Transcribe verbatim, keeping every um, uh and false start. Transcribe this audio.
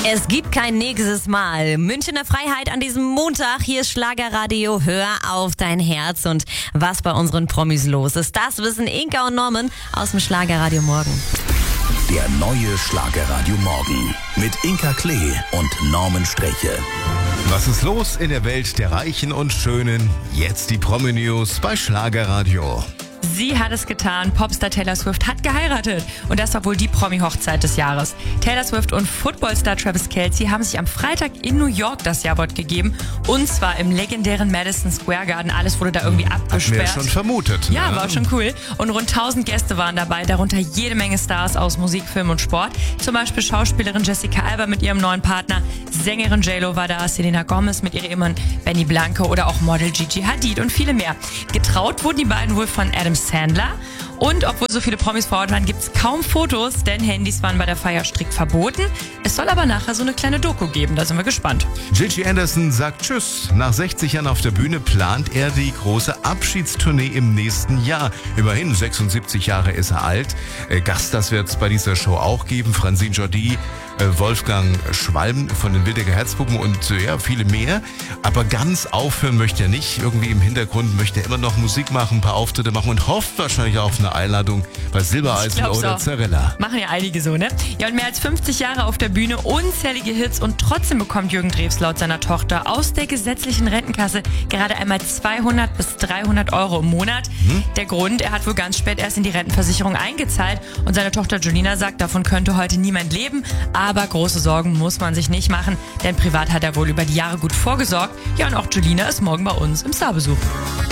Es gibt kein nächstes Mal. Münchener Freiheit an diesem Montag. Hier ist Schlagerradio. Hör auf dein Herz. Und was bei unseren Promis los ist, das wissen Inka und Norman aus dem Schlagerradio Morgen. Der neue Schlagerradio Morgen mit Inka Klee und Norman Streche. Was ist los in der Welt der Reichen und Schönen? Jetzt die Promi-News bei Schlagerradio. Sie hat es getan. Popstar Taylor Swift hat geheiratet. Und das war wohl die Promi-Hochzeit des Jahres. Taylor Swift und Footballstar Travis Kelce haben sich am Freitag in New York das Jawort gegeben. Und zwar im legendären Madison Square Garden. Alles wurde da irgendwie abgesperrt. Hatten wir schon vermutet. Ja, ne? war schon cool. Und rund tausend Gäste waren dabei, darunter jede Menge Stars aus Musik, Film und Sport. Zum Beispiel Schauspielerin Jessica Alba mit ihrem neuen Partner, Sängerin J-Lo war da, Selena Gomez mit ihrem Ehemann Benny Blanco oder auch Model Gigi Hadid und viele mehr. Getraut wurden die beiden wohl von Adam Sandler. Und obwohl so viele Promis vor Ort waren, gibt es kaum Fotos, denn Handys waren bei der Feier strikt verboten. Es soll aber nachher so eine kleine Doku geben, da sind wir gespannt. Gigi Anderson sagt Tschüss. Nach sechzig Jahren auf der Bühne plant er die große Abschiedstournee im nächsten Jahr. Immerhin sechsundsiebzig Jahre ist er alt. Äh, Gast, das wird es bei dieser Show auch geben. Francine Jordi, äh, Wolfgang Schwalm von den Wildecker Herzpuppen und äh, ja, viele mehr. Aber ganz aufhören möchte er nicht. Irgendwie im Hintergrund möchte er immer noch Musik machen, ein paar Auftritte machen und hofft wahrscheinlich auf eine Einladung bei Silbereisen oder so. Zarella. Machen ja einige so, ne? Ja, und mehr als fünfzig Jahre auf der Bühne, unzählige Hits und trotzdem bekommt Jürgen Drews laut seiner Tochter aus der gesetzlichen Rentenkasse gerade einmal zweihundert bis dreihundert Euro im Monat. Hm? Der Grund, er hat wohl ganz spät erst in die Rentenversicherung eingezahlt und seine Tochter Julina sagt, davon könnte heute niemand leben, aber große Sorgen muss man sich nicht machen, denn privat hat er wohl über die Jahre gut vorgesorgt. Ja, und auch Julina ist morgen bei uns im Starbesuch.